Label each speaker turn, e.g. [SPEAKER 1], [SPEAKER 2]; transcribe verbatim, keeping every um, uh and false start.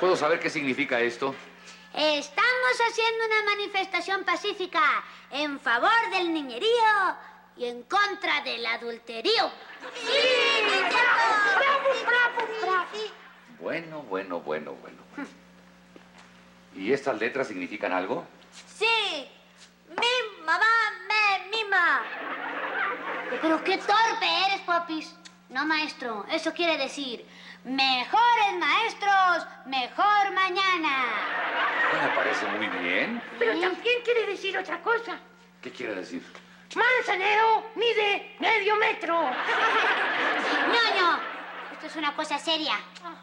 [SPEAKER 1] ¿Puedo saber qué significa esto?
[SPEAKER 2] Estamos haciendo una manifestación pacífica en favor del niñerío y en contra del adulterio.
[SPEAKER 3] ¡Sí! ¡Bravo, bravo, bravo!
[SPEAKER 1] Bueno, bueno, bueno, bueno. ¿Y estas letras significan algo?
[SPEAKER 2] Sí. Mi mamá me mima. Pero qué torpe eres, Popis. No, maestro. Eso quiere decir, mejores maestros, mejor mañana.
[SPEAKER 1] Me parece muy bien.
[SPEAKER 3] Pero también quiere decir otra cosa.
[SPEAKER 1] ¿Qué quiere decir?
[SPEAKER 3] Manzanero mide medio metro.
[SPEAKER 2] Ñoño, esto es una cosa seria.